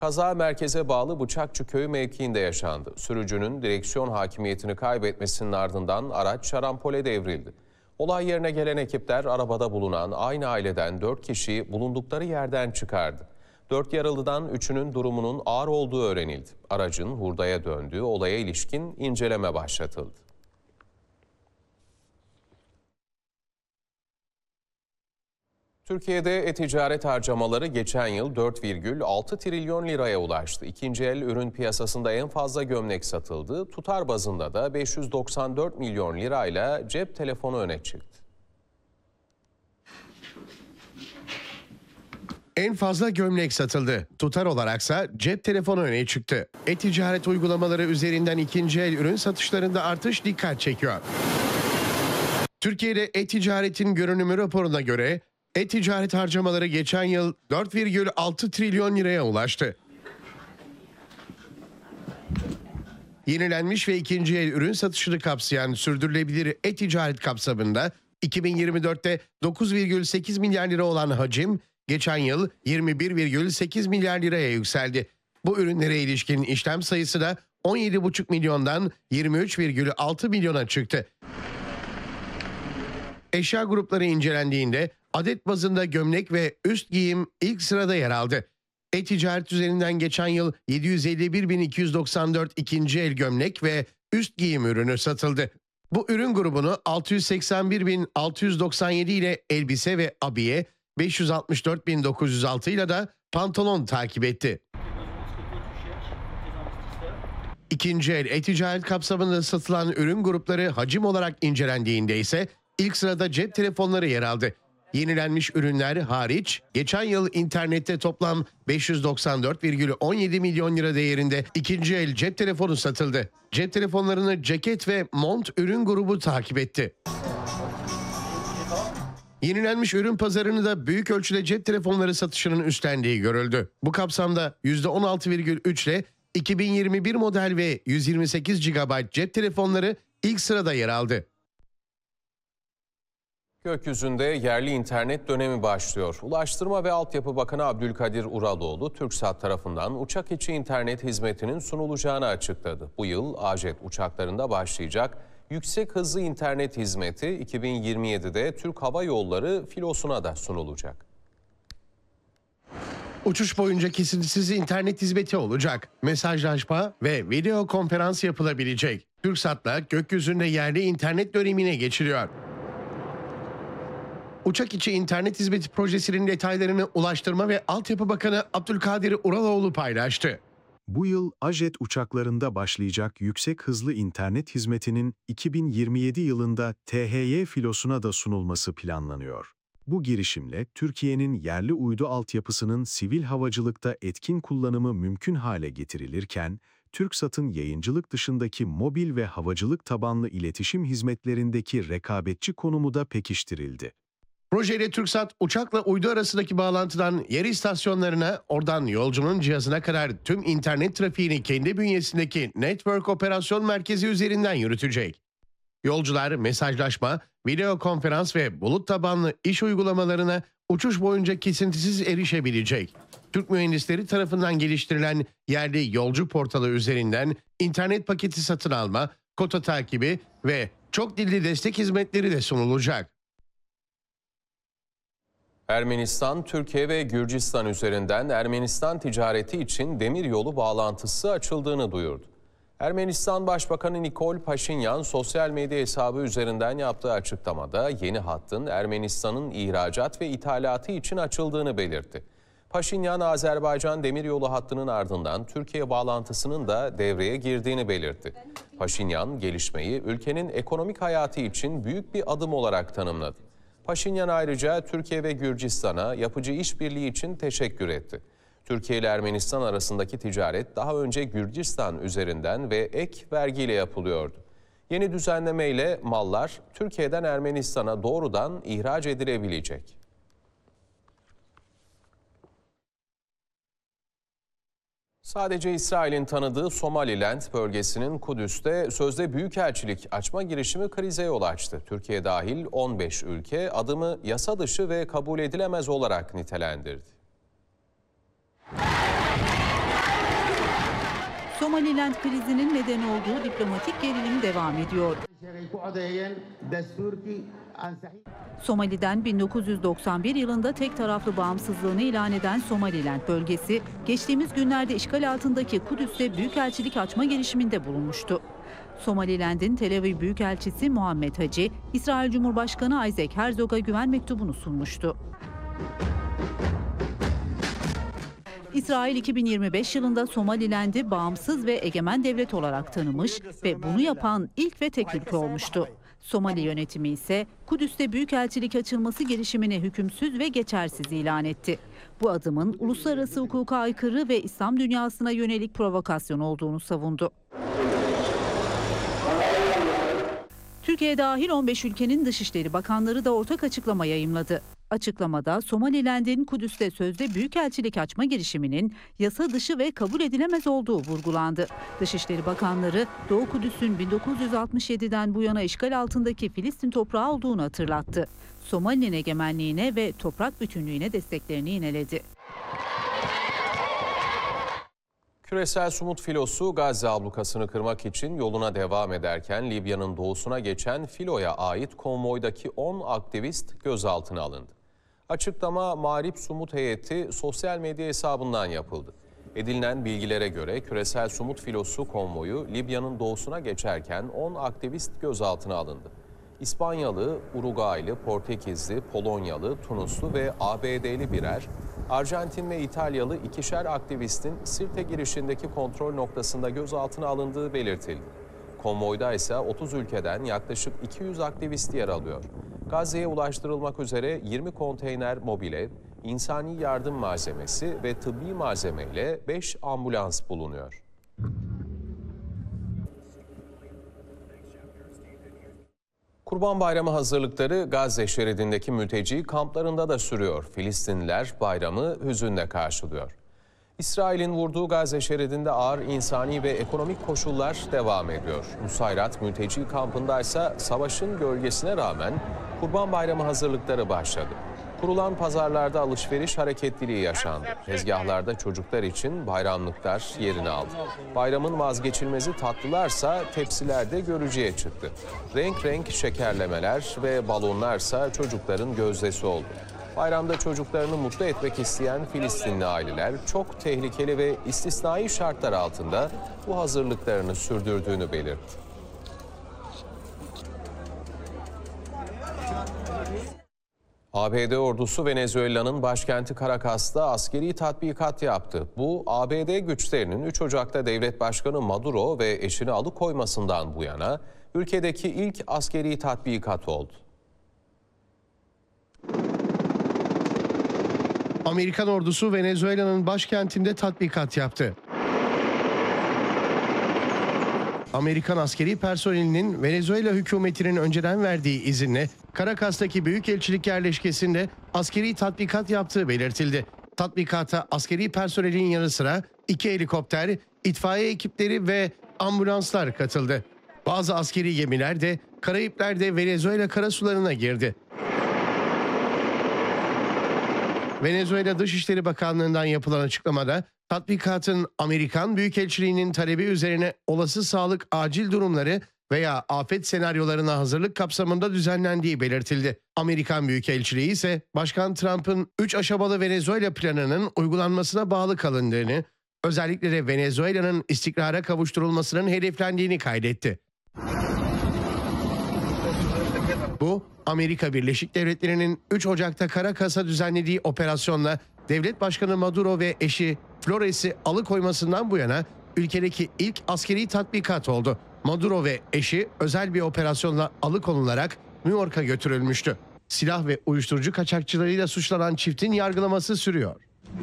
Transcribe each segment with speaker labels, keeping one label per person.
Speaker 1: Kaza merkeze bağlı Bıçakçıköy mevkiinde yaşandı. Sürücünün direksiyon hakimiyetini kaybetmesinin ardından araç şarampole devrildi. Olay yerine gelen ekipler arabada bulunan aynı aileden 4 kişiyi bulundukları yerden çıkardı. 4 yaralıdan 3'ünün durumunun ağır olduğu öğrenildi. Aracın hurdaya döndüğü olaya ilişkin inceleme başlatıldı. Türkiye'de e-ticaret harcamaları geçen yıl 4,6 trilyon liraya ulaştı. İkinci el ürün piyasasında en fazla gömlek satıldı. Tutar bazında da 594 milyon lirayla cep telefonu öne çıktı.
Speaker 2: En fazla gömlek satıldı. Tutar olaraksa cep telefonu öne çıktı. E-ticaret uygulamaları üzerinden ikinci el ürün satışlarında artış dikkat çekiyor. Türkiye'de e-ticaretin görünümü raporuna göre e-ticaret harcamaları geçen yıl 4,6 trilyon liraya ulaştı. Yenilenmiş ve ikinci el ürün satışını kapsayan sürdürülebilir e-ticaret kapsamında 2024'te 9,8 milyar lira olan hacim geçen yıl 21,8 milyar liraya yükseldi. Bu ürünlere ilişkin işlem sayısı da 17,5 milyondan 23,6 milyona çıktı. Eşya grupları incelendiğinde adet bazında gömlek ve üst giyim ilk sırada yer aldı. E-ticaret üzerinden geçen yıl 751.294 ikinci el gömlek ve üst giyim ürünü satıldı. Bu ürün grubunu 681.697 ile elbise ve abiye, 564.906 ile de pantolon takip etti. İkinci el e-ticaret kapsamında satılan ürün grupları hacim olarak incelendiğinde ise ilk sırada cep telefonları yer aldı. Yenilenmiş ürünler hariç geçen yıl internette toplam 594,17 milyon lira değerinde ikinci el cep telefonu satıldı. Cep telefonlarını ceket ve mont ürün grubu takip etti. Yenilenmiş ürün pazarını da büyük ölçüde cep telefonları satışının üstlendiği görüldü. Bu kapsamda %16,3 ile 2021 model ve 128 GB cep telefonları ilk sırada yer aldı.
Speaker 1: Gökyüzünde yerli internet dönemi başlıyor. Ulaştırma ve Altyapı Bakanı Abdülkadir Uraloğlu, TürkSat tarafından uçak içi internet hizmetinin sunulacağını açıkladı. Bu yıl AJet uçaklarında başlayacak yüksek hızlı internet hizmeti 2027'de Türk Hava Yolları filosuna da sunulacak.
Speaker 2: Uçuş boyunca kesintisiz internet hizmeti olacak. Mesajlaşma ve video konferans yapılabilecek. TürkSat'la gökyüzünde yerli internet dönemine geçiliyor. Uçak içi internet hizmeti projesinin detaylarını Ulaştırma ve Altyapı Bakanı Abdülkadir Uraloğlu paylaştı.
Speaker 3: Bu yıl AJet uçaklarında başlayacak yüksek hızlı internet hizmetinin 2027 yılında THY filosuna da sunulması planlanıyor. Bu girişimle Türkiye'nin yerli uydu altyapısının sivil havacılıkta etkin kullanımı mümkün hale getirilirken, TürkSat'ın yayıncılık dışındaki mobil ve havacılık tabanlı iletişim hizmetlerindeki rekabetçi konumu da pekiştirildi.
Speaker 2: Projeyle TürkSat, uçakla uydu arasındaki bağlantıdan yer istasyonlarına, oradan yolcunun cihazına kadar tüm internet trafiğini kendi bünyesindeki Network Operasyon Merkezi üzerinden yürütecek. Yolcular mesajlaşma, video konferans ve bulut tabanlı iş uygulamalarına uçuş boyunca kesintisiz erişebilecek. Türk mühendisleri tarafından geliştirilen yerli yolcu portalı üzerinden internet paketi satın alma, kota takibi ve çok dilli destek hizmetleri de sunulacak.
Speaker 1: Ermenistan, Türkiye ve Gürcistan üzerinden Ermenistan ticareti için demiryolu bağlantısı açıldığını duyurdu. Ermenistan Başbakanı Nikol Paşinyan sosyal medya hesabı üzerinden yaptığı açıklamada yeni hattın Ermenistan'ın ihracat ve ithalatı için açıldığını belirtti. Paşinyan, Azerbaycan demiryolu hattının ardından Türkiye bağlantısının da devreye girdiğini belirtti. Paşinyan, gelişmeyi ülkenin ekonomik hayatı için büyük bir adım olarak tanımladı. Paşinyan ayrıca Türkiye ve Gürcistan'a yapıcı işbirliği için teşekkür etti. Türkiye ile Ermenistan arasındaki ticaret daha önce Gürcistan üzerinden ve ek vergiyle yapılıyordu. Yeni düzenlemeyle mallar Türkiye'den Ermenistan'a doğrudan ihraç edilebilecek. Sadece İsrail'in tanıdığı Somaliland bölgesinin Kudüs'te sözde büyükelçilik açma girişimi krize yol açtı. Türkiye dahil 15 ülke adımı yasa dışı ve kabul edilemez olarak nitelendirdi.
Speaker 4: Somaliland krizinin neden olduğu diplomatik gerilim devam ediyor. Somali'den 1991 yılında tek taraflı bağımsızlığını ilan eden Somaliland bölgesi, geçtiğimiz günlerde işgal altındaki Kudüs'te büyükelçilik açma girişiminde bulunmuştu. Somaliland'in Tel Aviv Büyükelçisi Muhammed Hacı, İsrail Cumhurbaşkanı Isaac Herzog'a güven mektubunu sunmuştu. İsrail 2025 yılında Somaliland'i bağımsız ve egemen devlet olarak tanımış ve bunu yapan ilk ve tek ülke olmuştu. Somali yönetimi ise Kudüs'te büyükelçilik açılması girişimini hükümsüz ve geçersiz ilan etti. Bu adımın uluslararası hukuka aykırı ve İslam dünyasına yönelik provokasyon olduğunu savundu. Türkiye dahil 15 ülkenin Dışişleri Bakanları da ortak açıklama yayımladı. Açıklamada Somaliland'in Kudüs'te sözde büyükelçilik açma girişiminin yasa dışı ve kabul edilemez olduğu vurgulandı. Dışişleri Bakanları Doğu Kudüs'ün 1967'den bu yana işgal altındaki Filistin toprağı olduğunu hatırlattı. Somali'nin egemenliğine ve toprak bütünlüğüne desteklerini yineledi.
Speaker 1: Küresel Sumut filosu Gazze ablukasını kırmak için yoluna devam ederken Libya'nın doğusuna geçen filoya ait konvoydaki 10 aktivist gözaltına alındı. Açıklama Mağrip Sumut heyeti sosyal medya hesabından yapıldı. Edinilen bilgilere göre Küresel Sumut filosu konvoyu Libya'nın doğusuna geçerken 10 aktivist gözaltına alındı. İspanyalı, Uruguaylı, Portekizli, Polonyalı, Tunuslu ve ABD'li birer, Arjantin ve İtalyalı ikişer aktivistin Sirte girişindeki kontrol noktasında gözaltına alındığı belirtildi. Konvoyda ise 30 ülkeden yaklaşık 200 aktivist yer alıyor. Gazze'ye ulaştırılmak üzere 20 konteyner mobil, insani yardım malzemesi ve tıbbi malzeme ile 5 ambulans bulunuyor. Kurban Bayramı hazırlıkları Gazze şeridindeki mülteci kamplarında da sürüyor. Filistinliler bayramı hüzünle karşılıyor. İsrail'in vurduğu Gazze şeridinde ağır insani ve ekonomik koşullar devam ediyor. Nusayrat mülteci kampındaysa savaşın gölgesine rağmen Kurban Bayramı hazırlıkları başladı. Kurulan pazarlarda alışveriş hareketliliği yaşandı. Tezgahlarda çocuklar için bayramlıklar yerini aldı. Bayramın vazgeçilmezi tatlılarsa tepsilerde görücüye çıktı. Renk renk şekerlemeler ve balonlarsa çocukların gözdesi oldu. Bayramda çocuklarını mutlu etmek isteyen Filistinli aileler çok tehlikeli ve istisnai şartlar altında bu hazırlıklarını sürdürdüğünü belirtti. ABD ordusu Venezuela'nın başkenti Caracas'ta askeri tatbikat yaptı. Bu ABD güçlerinin 3 Ocak'ta devlet başkanı Maduro ve eşini alıkoymasından bu yana ülkedeki ilk askeri tatbikat oldu.
Speaker 2: Amerikan ordusu Venezuela'nın başkentinde tatbikat yaptı. Amerikan askeri personelinin Venezuela hükümetinin önceden verdiği izinle Caracas'taki büyükelçilik yerleşkesinde askeri tatbikat yaptığı belirtildi. Tatbikata askeri personelin yanı sıra 2 helikopter, itfaiye ekipleri ve ambulanslar katıldı. Bazı askeri gemiler de Karayipler'de Venezuela karasularına girdi. Venezuela Dışişleri Bakanlığı'ndan yapılan açıklamada tatbikatın Amerikan Büyükelçiliği'nin talebi üzerine olası sağlık acil durumları veya afet senaryolarına hazırlık kapsamında düzenlendiği belirtildi. Amerikan Büyükelçiliği ise Başkan Trump'ın 3 aşamalı Venezuela planının uygulanmasına bağlı kalındığını, özellikle de Venezuela'nın istikrara kavuşturulmasının hedeflendiğini kaydetti. Bu, Amerika Birleşik Devletleri'nin 3 Ocak'ta Caracas'a düzenlediği operasyonla devlet başkanı Maduro ve eşi Flores'i alıkoymasından bu yana ülkedeki ilk askeri tatbikat oldu. Maduro ve eşi özel bir operasyonla alıkonularak New York'a götürülmüştü. Silah ve uyuşturucu kaçakçılarıyla suçlanan çiftin yargılaması sürüyor.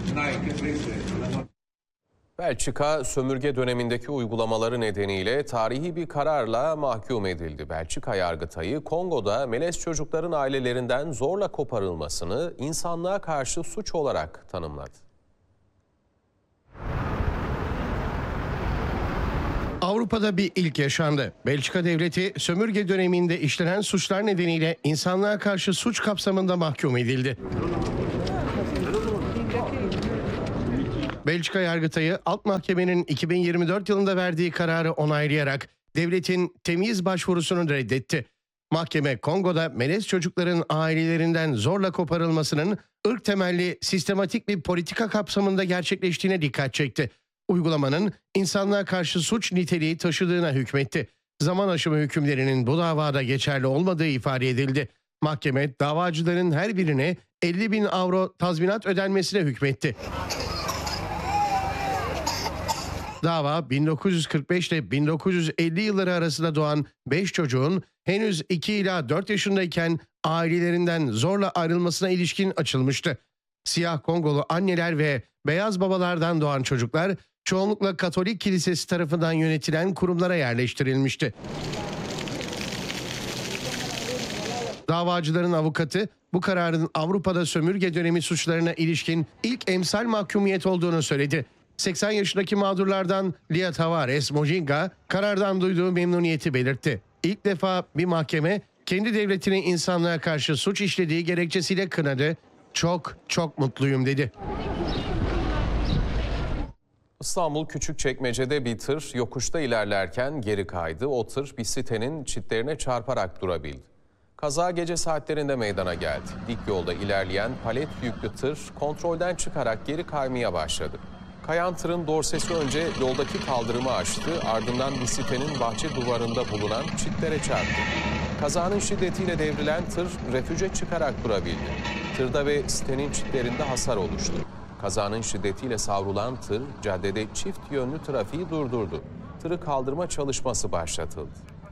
Speaker 1: Belçika, sömürge dönemindeki uygulamaları nedeniyle tarihi bir kararla mahkum edildi. Belçika Yargıtayı, Kongo'da melez çocukların ailelerinden zorla koparılmasını insanlığa karşı suç olarak tanımladı.
Speaker 2: Avrupa'da bir ilk yaşandı. Belçika devleti sömürge döneminde işlenen suçlar nedeniyle insanlığa karşı suç kapsamında mahkum edildi. Belçika Yargıtayı alt mahkemenin 2024 yılında verdiği kararı onaylayarak devletin temyiz başvurusunu reddetti. Mahkeme Kongo'da melez çocukların ailelerinden zorla koparılmasının ırk temelli sistematik bir politika kapsamında gerçekleştiğine dikkat çekti. Uygulamanın insanlığa karşı suç niteliği taşıdığına hükmetti. Zaman aşımı hükümlerinin bu davada geçerli olmadığı ifade edildi. Mahkeme davacıların her birine 50.000 avro tazminat ödenmesine hükmetti. Dava 1945 ile 1950 yılları arasında doğan 5 çocuğun henüz 2 ila 4 yaşındayken ailelerinden zorla ayrılmasına ilişkin açılmıştı. Siyah Kongolu anneler ve beyaz babalardan doğan çocuklar çoğunlukla Katolik Kilisesi tarafından yönetilen kurumlara yerleştirilmişti. Davacıların avukatı bu kararın Avrupa'da sömürge dönemi suçlarına ilişkin ilk emsal mahkumiyet olduğunu söyledi. 80 yaşındaki mağdurlardan Lia Tavares Mojinga karardan duyduğu memnuniyeti belirtti. İlk defa bir mahkeme kendi devletinin insanlığa karşı suç işlediği gerekçesiyle kınadı. Çok mutluyum dedi.
Speaker 1: İstanbul Küçükçekmece'de bir tır yokuşta ilerlerken geri kaydı. O tır bir sitenin çitlerine çarparak durabildi. Kaza gece saatlerinde meydana geldi. Dik yolda ilerleyen palet yüklü tır kontrolden çıkarak geri kaymaya başladı. Kayan tırın dorsesi önce yoldaki kaldırımı aştı, ardından bir sitenin bahçe duvarında bulunan çitlere çarptı. Kazanın şiddetiyle devrilen tır refüje çıkarak durabildi. Tırda ve sitenin çitlerinde hasar oluştu. Kazanın şiddetiyle savrulan tır caddede çift yönlü trafiği durdurdu. Tırı kaldırma çalışması başlatıldı.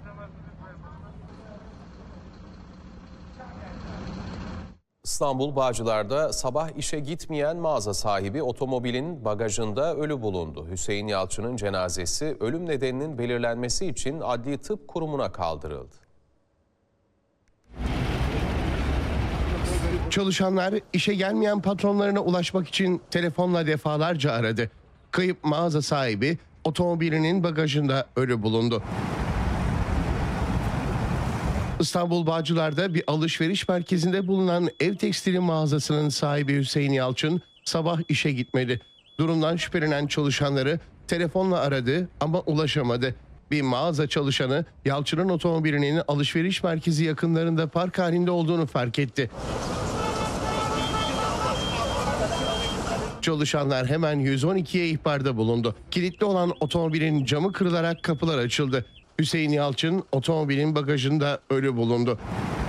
Speaker 1: İstanbul Bağcılar'da sabah işe gitmeyen mağaza sahibi otomobilin bagajında ölü bulundu. Hüseyin Yalçın'ın cenazesi ölüm nedeninin belirlenmesi için Adli Tıp Kurumu'na kaldırıldı.
Speaker 2: Çalışanlar işe gelmeyen patronlarına ulaşmak için telefonla defalarca aradı. Kayıp mağaza sahibi otomobilinin bagajında ölü bulundu. İstanbul Bağcılar'da bir alışveriş merkezinde bulunan ev tekstili mağazasının sahibi Hüseyin Yalçın sabah işe gitmedi. Durumdan şüphelenen çalışanları telefonla aradı ama ulaşamadı. Bir mağaza çalışanı Yalçın'ın otomobilinin alışveriş merkezi yakınlarında park halinde olduğunu fark etti. Çalışanlar hemen 112'ye ihbarda bulundu. Kilitli olan otomobilin camı kırılarak kapılar açıldı. Hüseyin Yalçın otomobilin bagajında ölü bulundu.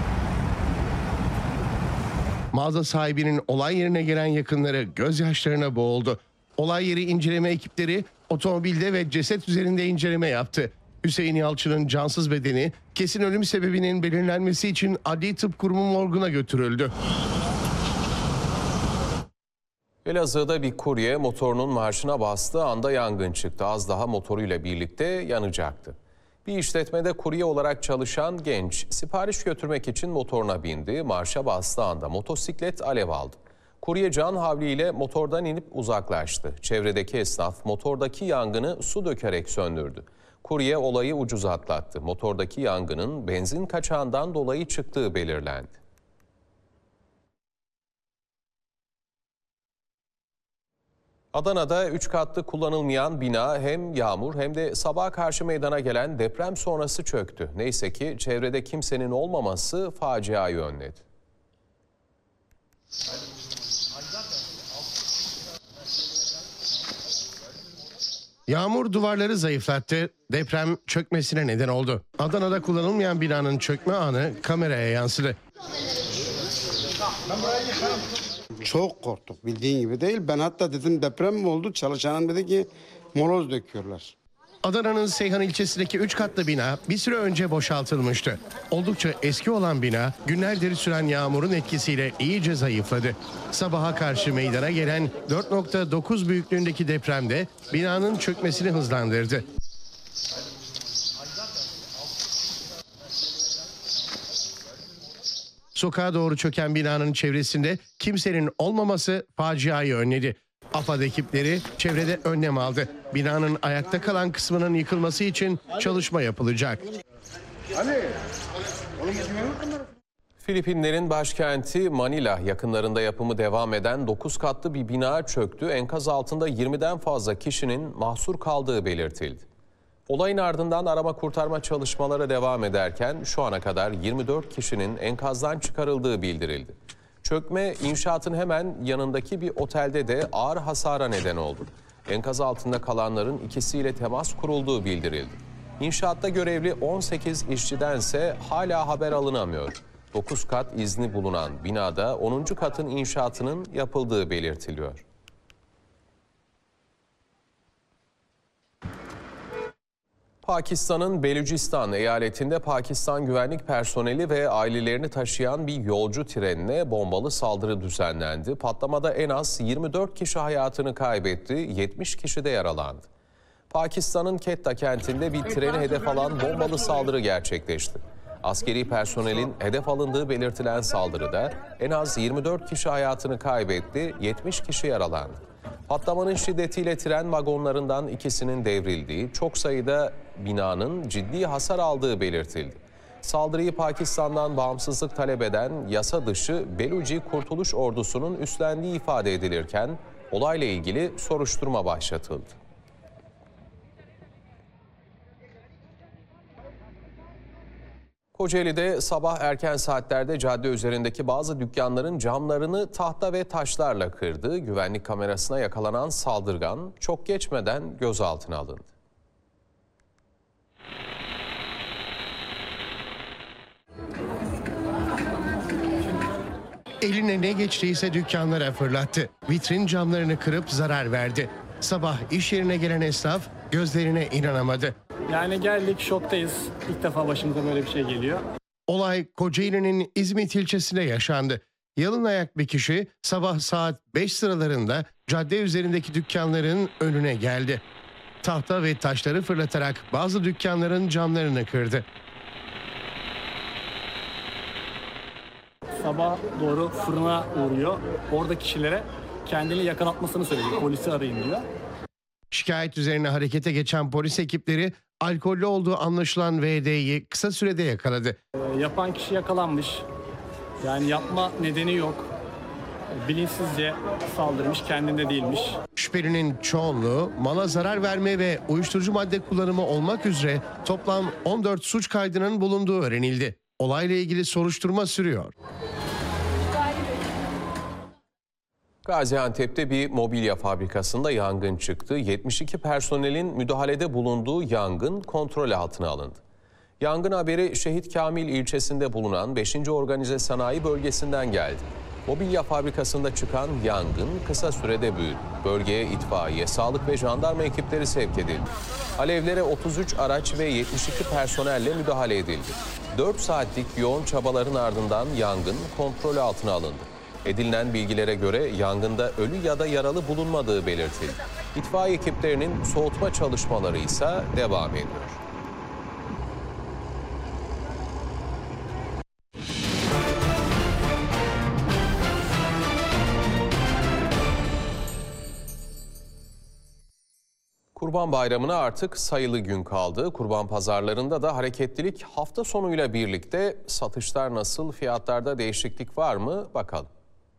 Speaker 2: Mağaza sahibinin olay yerine gelen yakınları gözyaşlarına boğuldu. Olay yeri inceleme ekipleri otomobilde ve ceset üzerinde inceleme yaptı. Hüseyin Yalçın'ın cansız bedeni kesin ölüm sebebinin belirlenmesi için Adli Tıp Kurumu morguna götürüldü.
Speaker 1: Elazığ'da bir kurye motorunun marşına bastığı anda yangın çıktı. Az daha motoruyla birlikte yanacaktı. Bir işletmede kurye olarak çalışan genç sipariş götürmek için motoruna bindi. Marşa bastığı anda motosiklet alev aldı. Kurye can havliyle motordan inip uzaklaştı. Çevredeki esnaf motordaki yangını su dökerek söndürdü. Kurye olayı ucuz atlattı. Motordaki yangının benzin kaçağından dolayı çıktığı belirlendi. Adana'da 3 katlı kullanılmayan bina hem yağmur hem de sabaha karşı meydana gelen deprem sonrası çöktü. Neyse ki çevrede kimsenin olmaması faciayı önledi.
Speaker 2: Yağmur duvarları zayıflattı, deprem çökmesine neden oldu. Adana'da kullanılmayan binanın çökme anı kameraya yansıdı.
Speaker 5: Çok korktuk, bildiğin gibi değil. Ben hatta dedim deprem mi oldu? Çalışanım dedi ki moloz döküyorlar.
Speaker 2: Adana'nın Seyhan ilçesindeki 3 katlı bina bir süre önce boşaltılmıştı. Oldukça eski olan bina günlerdir süren yağmurun etkisiyle iyice zayıfladı. Sabaha karşı meydana gelen 4.9 büyüklüğündeki depremde binanın çökmesini hızlandırdı. Sokağa doğru çöken binanın çevresinde kimsenin olmaması faciayı önledi. AFAD ekipleri çevrede önlem aldı. Binanın ayakta kalan kısmının yıkılması için çalışma yapılacak.
Speaker 1: Filipinlerin başkenti Manila yakınlarında yapımı devam eden 9 katlı bir bina çöktü. Enkaz altında 20'den fazla kişinin mahsur kaldığı belirtildi. Olayın ardından arama kurtarma çalışmaları devam ederken şu ana kadar 24 kişinin enkazdan çıkarıldığı bildirildi. Çökme inşaatın hemen yanındaki bir otelde de ağır hasara neden oldu. Enkaz altında kalanların ikisiyle temas kurulduğu bildirildi. İnşaatta görevli 18 işçidense hala haber alınamıyor. 9 kat izni bulunan binada 10. katın inşaatının yapıldığı belirtiliyor. Pakistan'ın Belucistan eyaletinde Pakistan güvenlik personeli ve ailelerini taşıyan bir yolcu trenine bombalı saldırı düzenlendi. Patlamada en az 24 kişi hayatını kaybetti, 70 kişi de yaralandı. Pakistan'ın Quetta kentinde bir treni hedef alan bombalı saldırı gerçekleşti. Askeri personelin hedef alındığı belirtilen saldırıda en az 24 kişi hayatını kaybetti, 70 kişi yaralandı. Patlamanın şiddetiyle tren vagonlarından ikisinin devrildiği, çok sayıda binanın ciddi hasar aldığı belirtildi. Saldırıyı Pakistan'dan bağımsızlık talep eden yasa dışı Beluci Kurtuluş Ordusu'nun üstlendiği ifade edilirken olayla ilgili soruşturma başlatıldı. Kocaeli'de sabah erken saatlerde cadde üzerindeki bazı dükkanların camlarını tahta ve taşlarla kırdı. Güvenlik kamerasına yakalanan saldırgan çok geçmeden gözaltına alındı.
Speaker 2: Eline ne geçtiyse dükkanlara fırlattı. Vitrin camlarını kırıp zarar verdi. Sabah iş yerine gelen esnaf gözlerine inanamadı.
Speaker 6: Yani geldik, şoktayız. İlk defa başımıza böyle bir şey geliyor.
Speaker 2: Olay Kocaeli'nin İzmit ilçesinde yaşandı. Yalın ayak bir kişi sabah saat 5 sıralarında cadde üzerindeki dükkanların önüne geldi. Tahta ve taşları fırlatarak bazı dükkanların camlarını kırdı.
Speaker 6: Sabah doğru fırına uğruyor. Orada kişilere kendini yakalatmasını söylüyor. Polisi arayın diyor.
Speaker 2: Şikayet üzerine harekete geçen polis ekipleri alkollü olduğu anlaşılan VD'yi kısa sürede yakaladı.
Speaker 6: Yapan kişi yakalanmış. Yani yapma nedeni yok. Bilinçsizce saldırmış, kendinde değilmiş.
Speaker 2: Şüphelinin çoğunluğu mala zarar verme ve uyuşturucu madde kullanımı olmak üzere toplam 14 suç kaydının bulunduğu öğrenildi. Olayla ilgili soruşturma sürüyor.
Speaker 1: Gaziantep'te bir mobilya fabrikasında yangın çıktı. 72 personelin müdahalede bulunduğu yangın kontrol altına alındı. Yangın haberi Şehit Kamil ilçesinde bulunan 5. Organize Sanayi Bölgesi'nden geldi. Mobilya fabrikasında çıkan yangın kısa sürede büyüdü. Bölgeye itfaiye, sağlık ve jandarma ekipleri sevk edildi. Alevlere 33 araç ve 72 personelle müdahale edildi. 4 saatlik yoğun çabaların ardından yangın kontrol altına alındı. Edinilen bilgilere göre yangında ölü ya da yaralı bulunmadığı belirtildi. İtfaiye ekiplerinin soğutma çalışmaları ise devam ediyor. Kurban Bayramı'na artık sayılı gün kaldı. Kurban pazarlarında da hareketlilik hafta sonuyla birlikte. Satışlar nasıl, fiyatlarda değişiklik var mı? Bakalım.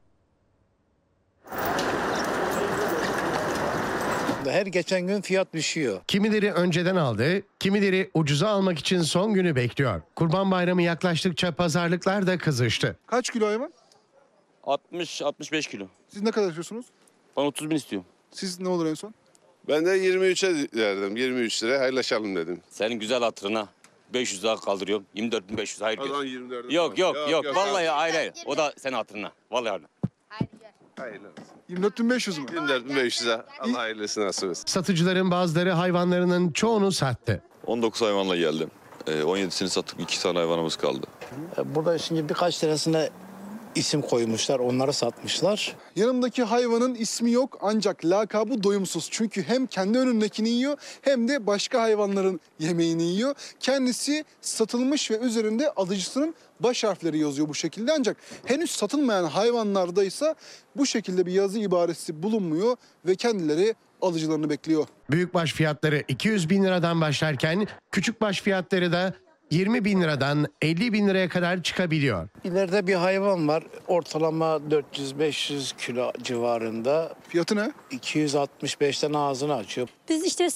Speaker 7: Her geçen gün fiyat düşüyor.
Speaker 2: Kimileri önceden aldı, kimileri ucuza almak için son günü bekliyor. Kurban Bayramı yaklaştıkça pazarlıklar da kızıştı.
Speaker 8: Kaç kilo hayvan?
Speaker 9: 60-65 kilo.
Speaker 8: Siz ne kadar istiyorsunuz?
Speaker 9: Ben 30 bin istiyorum.
Speaker 8: Siz ne olur en son?
Speaker 10: Ben de 23'e verdim. 23 lira hayırlaşalım dedim.
Speaker 9: Senin güzel hatırına 500 daha kaldırıyorum. 24.500 hayır
Speaker 10: O zaman
Speaker 9: diyorsun.
Speaker 10: 24'e
Speaker 9: Yok. Vallahi hayır. O da senin hatırına. Vallahi hayır.
Speaker 10: Hayırlı olsun.
Speaker 8: 24.500 mü?
Speaker 10: 24.500'e Allah hayırlısını nasip etsin.
Speaker 2: Satıcıların bazıları hayvanlarının çoğunu sattı.
Speaker 11: 19 hayvanla geldim. 17'sini sattık, 2 tane hayvanımız kaldı.
Speaker 7: Burada şimdi birkaç tanesine isim koymuşlar, onları satmışlar.
Speaker 8: Yanımdaki hayvanın ismi yok ancak lakabı doyumsuz. Çünkü hem kendi önündekini yiyor hem de başka hayvanların yemeğini yiyor. Kendisi satılmış ve üzerinde alıcısının baş harfleri yazıyor bu şekilde. Ancak henüz satılmayan hayvanlarda ise bu şekilde bir yazı ibaresi bulunmuyor ve kendileri alıcılarını bekliyor.
Speaker 2: Büyükbaş fiyatları 200 bin liradan başlarken küçükbaş fiyatları da 20 bin liradan 50 bin liraya kadar çıkabiliyor.
Speaker 7: İleride bir hayvan var. Ortalama 400-500 kilo civarında.
Speaker 8: Fiyatı ne?
Speaker 7: 265'ten ağzını açıyor.
Speaker 12: Biz işte